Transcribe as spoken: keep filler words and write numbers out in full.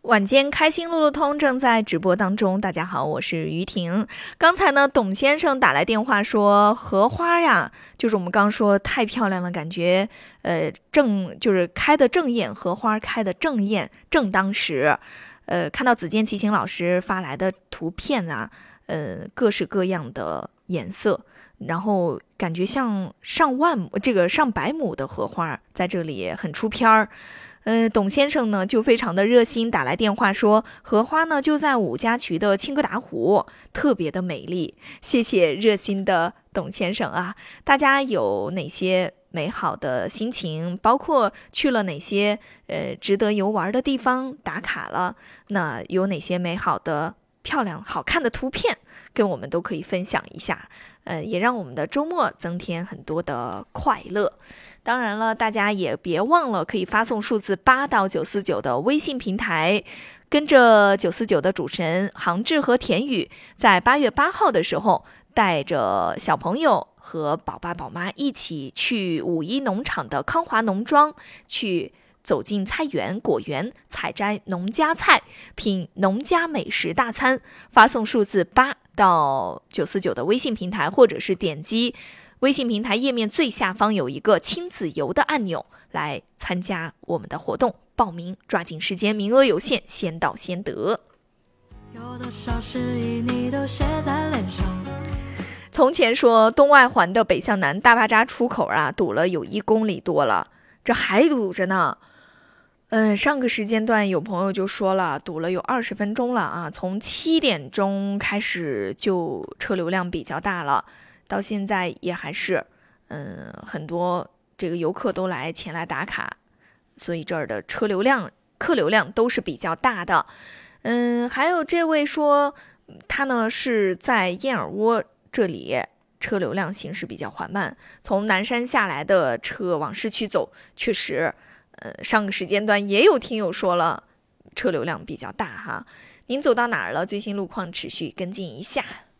晚间开心路路通正在直播当中，大家好，我是于婷。刚才呢，董先生打来电话说，荷花呀，就是我们刚说太漂亮了，感觉呃正就是开的正艳，荷花开的正艳，正当时。呃，看到子健齐秦老师发来的图片啊，呃，各式各样的颜色，然后感觉像上万这个上百亩的荷花在这里很出片儿。呃，董先生呢就非常的热心，打来电话说，荷花呢就在五家渠的青疙瘩湖，特别的美丽。谢谢热心的董先生啊！大家有哪些美好的心情，包括去了哪些呃值得游玩的地方打卡了，那有哪些美好的、漂亮、好看的图片，跟我们都可以分享一下。呃，也让我们的周末增添很多的快乐。当然了，大家也别忘了可以发送数字八到九四九的微信平台，跟着九四九的主持人杭志和田宇，在八月八号的时候，带着小朋友和宝爸宝妈一起去五一农场的康华农庄，去走进菜园果园，采摘农家菜，品农家美食大餐。发送数字八到九四九的微信平台，或者是点击微信平台页面最下方有一个亲子游的按钮，来参加我们的活动，报名抓紧时间，名额有限，先到先得。有多少示意你都写在脸上。从前说东外环的北向南大巴扎出口啊，堵了有一公里多了，这还堵着呢。嗯，上个时间段有朋友就说了，堵了有二十分钟了啊，从七点钟开始就车流量比较大了，到现在也还是，嗯，很多这个游客都来前来打卡，所以这儿的车流量、客流量都是比较大的。嗯，还有这位说，他呢是在燕尔窝这里，车流量行驶比较缓慢，从南山下来的车往市区走，确实。呃，上个时间段也有听友说了，车流量比较大哈。您走到哪儿了？最新路况持续跟进一下。